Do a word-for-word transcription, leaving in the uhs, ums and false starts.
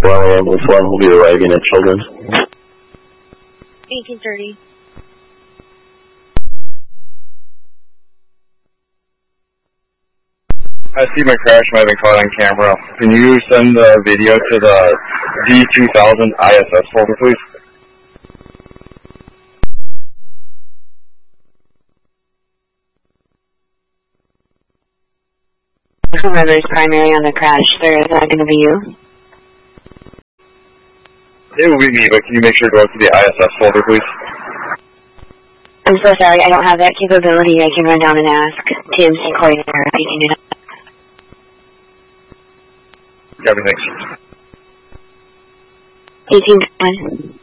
Bravo Ambulance one will be arriving at Children's. eighteen thirty. I see my crash might have been caught on camera. Can you send the video to the D two thousand I S S folder, please? Whoever's primary on the crash, there is not going to be you. It will be me, but can you make sure to go to the I S S folder, please? I'm so sorry, I don't have that capability. I can run down and ask T M C coordinator if he can do that. Everything's eighteen twenty.